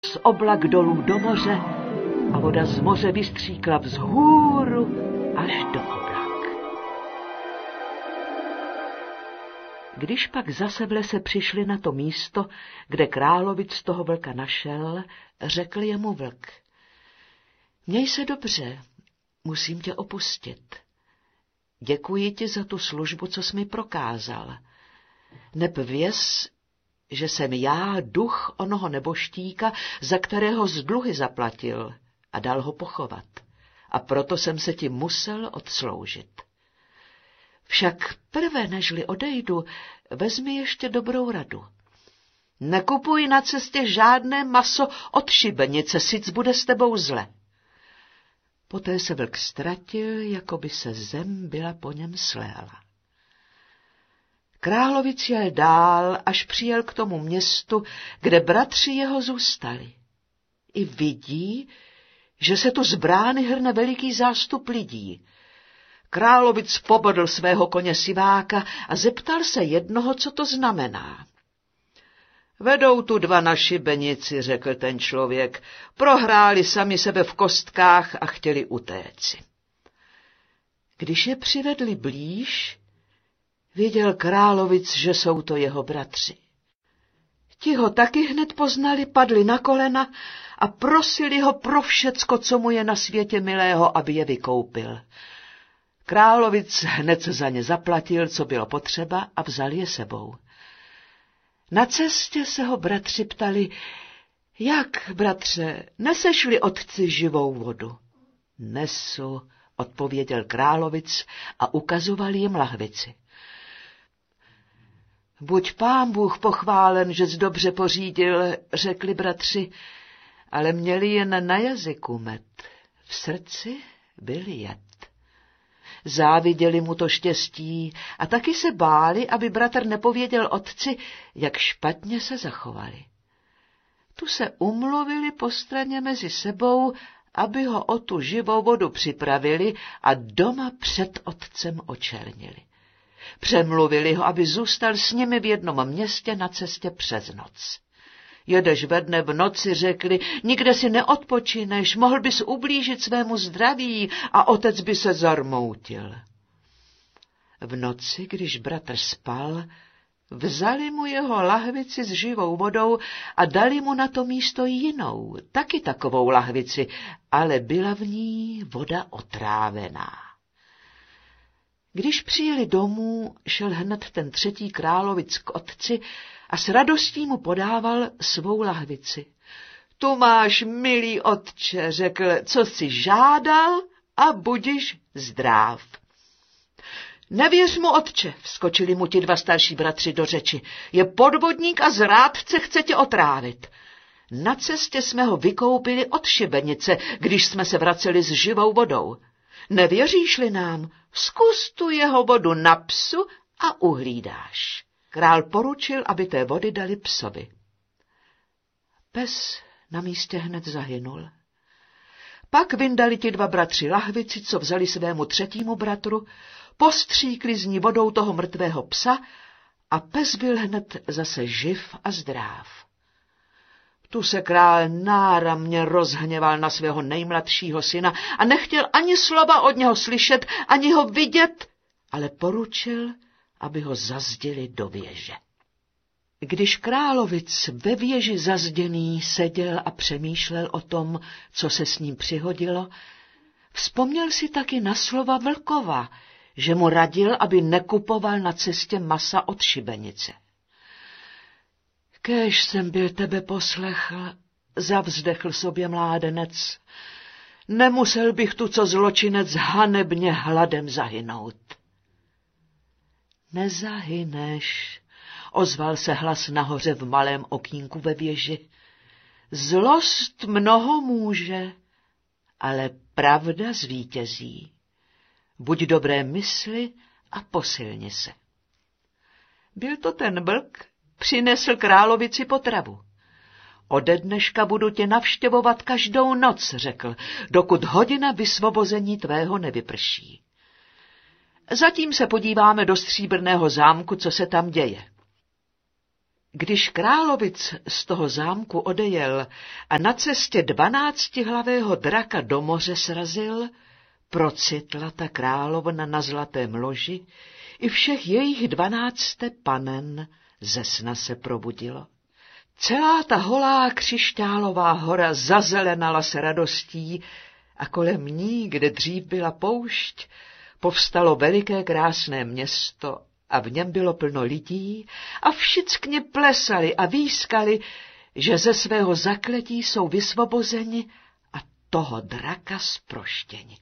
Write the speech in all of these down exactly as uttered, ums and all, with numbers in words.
z oblak dolů do moře a voda z moře vystříkla vzhůru až do oblak. Když pak zase v lese přišli na to místo, kde Královic toho vlka našel, řekl jemu vlk: Měj se dobře, musím tě opustit. Děkuji ti za tu službu, co jsi mi prokázal. Neb věz, že jsem já duch onoho neboštíka, za kterého z dluhy zaplatil a dal ho pochovat. A proto jsem se ti musel odsloužit. Však prve, nežli odejdu, vezmi ještě dobrou radu. Nekupuj na cestě žádné maso od šibenice, sic bude s tebou zle. Poté se vlk ztratil, jako by se zem byla po něm sléla. Královic jel dál, až přijel k tomu městu, kde bratři jeho zůstali. I vidí, že se tu z brány hrne veliký zástup lidí. Královic pobodl svého koně Siváka a zeptal se jednoho, co to znamená. Vedou tu dva na šibenici, řekl ten člověk, prohráli sami sebe v kostkách a chtěli utéci. Když je přivedli blíž, viděl Královic, že jsou to jeho bratři. Ti ho taky hned poznali, padli na kolena a prosili ho pro všecko, co mu je na světě milého, aby je vykoupil. Královic hned za ně zaplatil, co bylo potřeba, a vzal je sebou. Na cestě se ho bratři ptali: Jak, bratře, neseš-li otci živou vodu? Nesu, odpověděl Královic a ukazoval jim lahvici. Buď Pán Bůh pochválen, že jsi dobře pořídil, řekli bratři, ale měli jen na jazyku med, v srdci byl jed. Záviděli mu to štěstí a taky se báli, aby bratr nepověděl otci, jak špatně se zachovali. Tu se umluvili postranně mezi sebou, aby ho o tu živou vodu připravili a doma před otcem očernili. Přemluvili ho, aby zůstal s nimi v jednom městě na cestě přes noc. Jedeš ve dne, v noci, řekli, nikde si neodpočineš, mohl bys ublížit svému zdraví a otec by se zarmoutil. V noci, když bratr spal, vzali mu jeho lahvici s živou vodou a dali mu na to místo jinou, taky takovou lahvici, ale byla v ní voda otrávená. Když přijeli domů, šel hned ten třetí Královic k otci a s radostí mu podával svou lahvici. Tu máš, milý otče, řekl, co jsi žádal a budiš zdráv. Nevěř mu, otče, vskočili mu ti dva starší bratři do řeči. Je podvodník a zrádce, chce tě otrávit. Na cestě jsme ho vykoupili od šibenice, když jsme se vraceli s živou vodou. Nevěříš-li nám, zkus tu jeho vodu na psu a uhlídáš. Král poručil, aby té vody dali psovi. Pes na místě hned zahynul. Pak vyndali ti dva bratři lahvici, co vzali svému třetímu bratru, postříkli z ní vodou toho mrtvého psa a pes byl hned zase živ a zdráv. Tu se král náramně rozhněval na svého nejmladšího syna a nechtěl ani slova od něho slyšet, ani ho vidět, ale poručil, aby ho zazdili do věže. Když Královic ve věži zazděný seděl a přemýšlel o tom, co se s ním přihodilo, vzpomněl si taky na slova vlkova, že mu radil, aby nekupoval na cestě masa od šibenice. Kéž jsem byl tebe poslechl, zavzdechl sobě mládenec, nemusel bych tu co zločinec hanebně hladem zahynout. Nezahyneš, ozval se hlas nahoře v malém okýnku ve věži. Zlost mnoho může, ale pravda zvítězí. Buď dobré mysli a posilni se. Byl to ten vlk, přinesl Královici potravu. Ode dneška budu tě navštěvovat každou noc, řekl, dokud hodina vysvobození tvého nevyprší. Zatím se podíváme do stříbrného zámku, co se tam děje. Když královic z toho zámku odejel a na cestě dvanáctihlavého draka do moře srazil, procitla ta královna na zlatém loži, i všech jejich dvanácté panen ze sna se probudilo. Celá ta holá křišťálová hora zazelenala se radostí a kolem ní, kde dřív byla poušť, povstalo veliké krásné město a v něm bylo plno lidí a všichni plesali a výskali, že ze svého zakletí jsou vysvobozeni a toho draka zproštěni.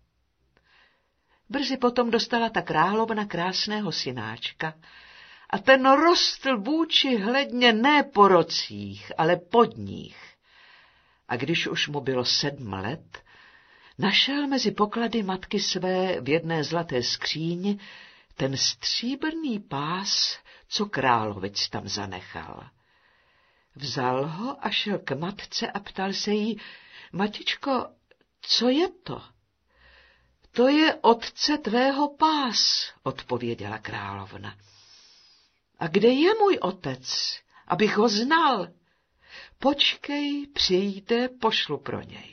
Brzy potom dostala ta královna krásného synáčka a ten rostl vůči hledně ne po rocích, ale pod nich. A když už mu bylo sedm let, našel mezi poklady matky své v jedné zlaté skříni ten stříbrný pás, co královic tam zanechal. Vzal ho a šel k matce a ptal se jí: Matičko, co je to? To je otce tvého pás, odpověděla královna. A kde je můj otec, abych ho znal? Počkej, přijde, pošlu pro něj.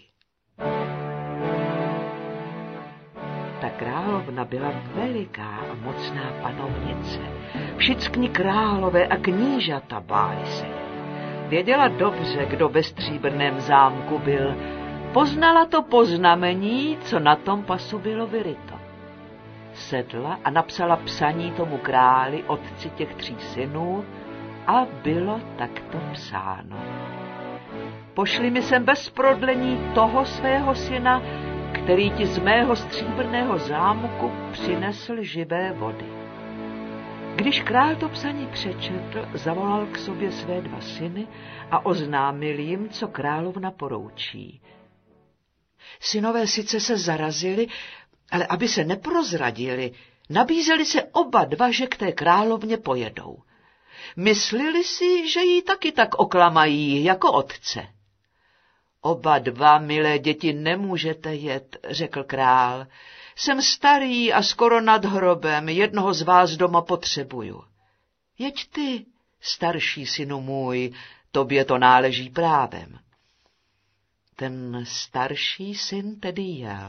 Ta královna byla veliká a mocná panovnice. Všichni králové a knížata báli se. Věděla dobře, kdo ve stříbrném zámku byl. Poznala to po znamení, co na tom pasu bylo vyryto. Sedla a napsala psaní tomu králi, otci těch tří synů, a bylo takto psáno. Pošli mi sem bez prodlení toho svého syna, který ti z mého stříbrného zámku přinesl živé vody. Když král to psaní přečetl, zavolal k sobě své dva syny a oznámil jim, co královna poroučí. Synové sice se zarazili, ale aby se neprozradili, nabízeli se oba dva, že k té královně pojedou. Myslili si, že jí taky tak oklamají jako otce. Oba dva, milé děti, nemůžete jet, řekl král. Jsem starý a skoro nad hrobem, jednoho z vás doma potřebuju. Jeď ty, starší synu můj, tobě to náleží právem. Ten starší syn tedy jel.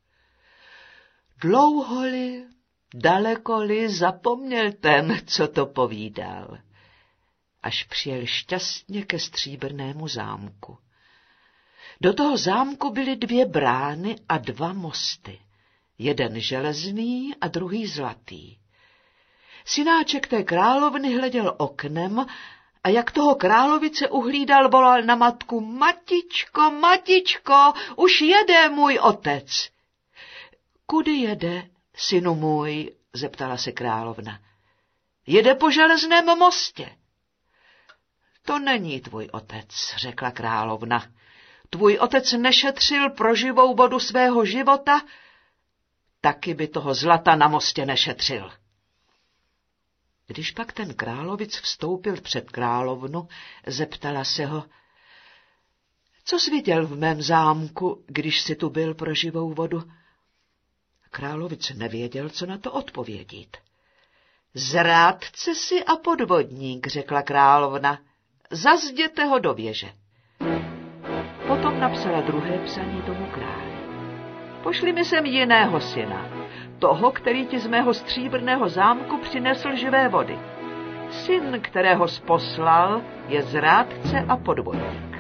Dlouholi, dalekoli zapomněl ten, co to povídal, až přijel šťastně ke stříbrnému zámku. Do toho zámku byly dvě brány a dva mosty, jeden železný a druhý zlatý. Synáček té královny hleděl oknem a jak toho královice uhlídal, volal na matku: Matičko, matičko, už jede můj otec. Kudy jede, synu můj? Zeptala se královna. Jede po železném mostě. To není tvůj otec, řekla královna. Tvůj otec nešetřil pro živou vodu svého života, taky by toho zlata na mostě nešetřil. Když pak ten královic vstoupil před královnu, zeptala se ho: Co jsi viděl v mém zámku, když jsi tu byl pro živou vodu? Královic nevěděl, co na to odpovědět. Zrádce si a podvodník, řekla královna, zazděte ho do věže. Potom napsala druhé psaní tomu králi. Pošli mi sem jiného syna, toho, který ti z mého stříbrného zámku přinesl živé vody. Syn, kterého jsi poslal, je zrádce a podvodník.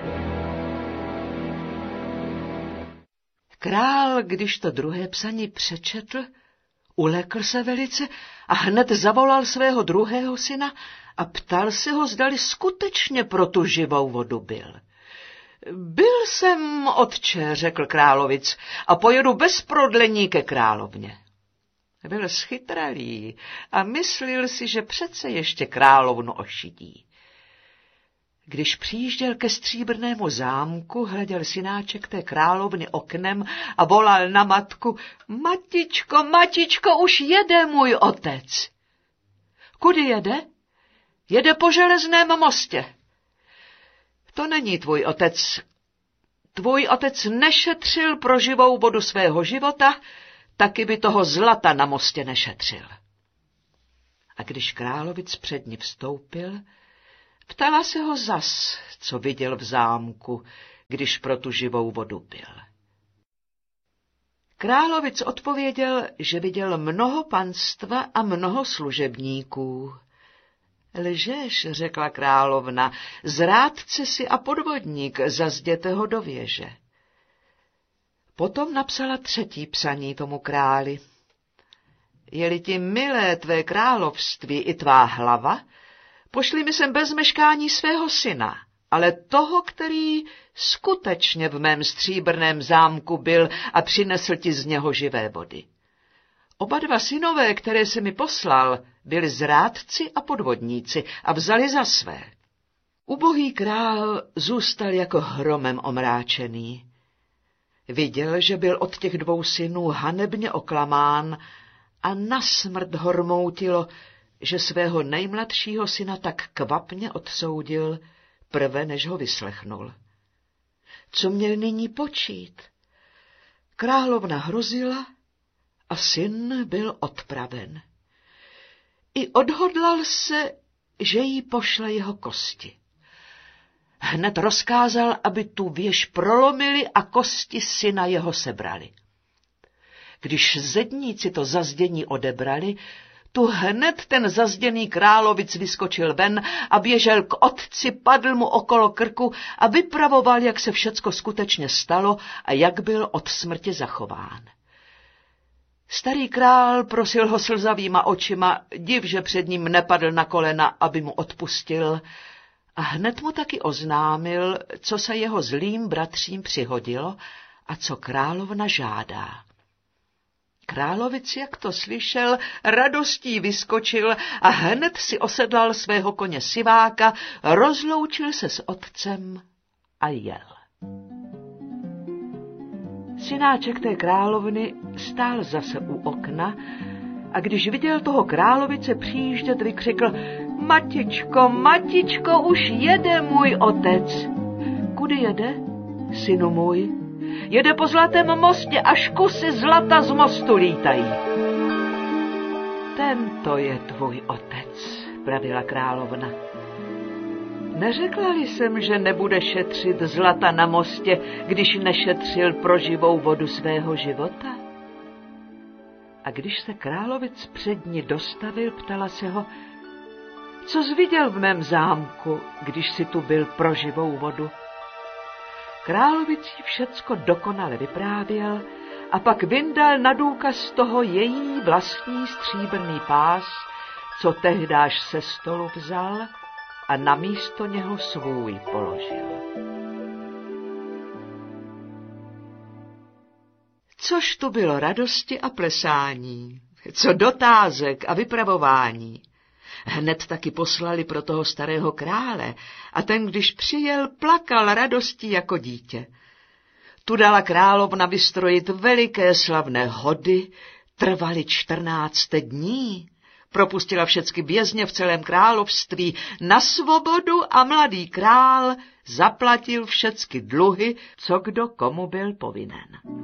Král, když to druhé psaní přečetl, ulekl se velice a hned zavolal svého druhého syna a ptal se ho, zdali skutečně pro tu živou vodu byl. Byl jsem, otče, řekl královic, a pojedu bez prodlení ke královně. Byl schytralý a myslil si, že přece ještě královnu ošidí. Když přijížděl ke stříbrnému zámku, hleděl synáček té královny oknem a volal na matku: Matičko, matičko, už jede můj otec. Kudy jede? Jede po železném mostě. To není tvůj otec. Tvůj otec nešetřil pro živou vodu svého života, taky by toho zlata na mostě nešetřil. A když královic před ní vstoupil, Ptala se ho zas, co viděl v zámku, když pro tu živou vodu byl. Královic odpověděl, že viděl mnoho panstva a mnoho služebníků. Lžeš, řekla královna, zrádce si a podvodník, zazděte ho do věže. Potom napsala třetí psaní tomu králi. Je-li ti milé tvé království i tvá hlava, pošli mi sem bez meškání svého syna, ale toho, který skutečně v mém stříbrném zámku byl a přinesl ti z něho živé vody. Oba dva synové, které se mi poslal, byli zrádci a podvodníci a vzali za své. Ubohý král zůstal jako hromem omráčený. Viděl, že byl od těch dvou synů hanebně oklamán a nasmrt ho rmoutilo, že svého nejmladšího syna tak kvapně odsoudil, prve než ho vyslechnul. Co měl nyní počít? Královna hrozila a syn byl odpraven. I odhodlal se, že jí pošle jeho kosti. Hned rozkázal, aby tu věž prolomili a kosti syna jeho sebrali. Když zedníci to zazdění odebrali, tu hned ten zazděný královic vyskočil ven a běžel k otci, padl mu okolo krku a vypravoval, jak se všecko skutečně stalo a jak byl od smrti zachován. Starý král prosil ho slzavýma očima, div, že před ním nepadl na kolena, aby mu odpustil, a hned mu taky oznámil, co se jeho zlým bratřím přihodilo a co královna žádá. Královic, jak to slyšel, radostí vyskočil a hned si osedlal svého koně Siváka, rozloučil se s otcem a jel. Synáček té královny stál zase u okna a když viděl toho královice přijíždět, vykřikl: Matičko, matičko, už jede můj otec. Kudy jede, synu můj? Jede po zlatém mostě, až kusy zlata z mostu lítají. Tento je tvůj otec, pravila královna. Neřekla-li jsem, že nebude šetřit zlata na mostě, když nešetřil pro živou vodu svého života? A když se královic před ní dostavil, ptala se ho: Co jsi viděl v mém zámku, když jsi tu byl pro živou vodu? Královic jí všecko dokonale vyprávěl a pak vyndal na důkaz toho její vlastní stříbrný pás, co tehdáž se stolu vzal a na místo něho svůj položil. Což tu bylo radosti a plesání, co dotázek a vypravování. Hned taky poslali pro toho starého krále a ten, když přijel, plakal radostí jako dítě. Tu dala královna vystrojit veliké slavné hody, trvaly čtrnáct dní. Propustila všecky vězně v celém království na svobodu a mladý král zaplatil všecky dluhy, co kdo komu byl povinen.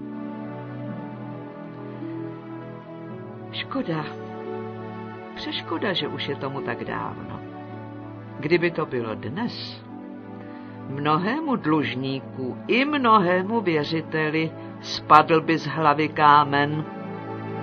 Škoda, přeškoda, že už je tomu tak dávno. Kdyby to bylo dnes, mnohému dlužníku i mnohému věřiteli spadl by z hlavy kámen